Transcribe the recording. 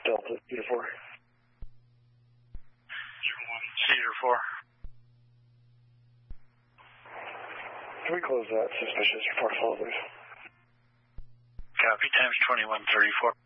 Delta Cedar 4. Cedar 4. Can we close that suspicious report follow, please? Copy, times 2134.